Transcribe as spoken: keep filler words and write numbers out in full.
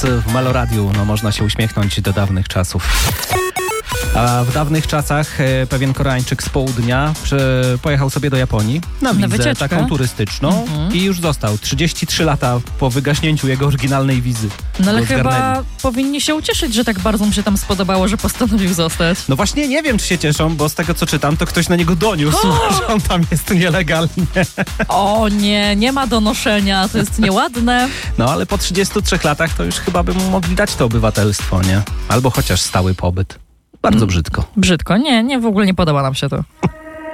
teraz w Meloradiu no, można się uśmiechnąć do dawnych czasów. A w dawnych czasach pewien Koreańczyk z południa przy, pojechał sobie do Japonii na wizę wycieczkę. taką turystyczną Mhm. i już został trzydzieści trzy lata po wygaśnięciu jego oryginalnej wizy. No ale Go chyba zgarnęli. powinni się ucieszyć, że tak bardzo mu się tam spodobało, że postanowił zostać. No właśnie nie wiem, czy się cieszą, bo z tego co czytam, to ktoś na niego doniósł, że on tam jest nielegalnie. O nie, nie ma donoszenia, to jest nieładne. No ale po trzydziestu trzech latach to już chyba by mu mogli dać to obywatelstwo, nie? Albo chociaż stały pobyt. Bardzo brzydko. Brzydko, nie, nie, w ogóle nie podoba nam się to.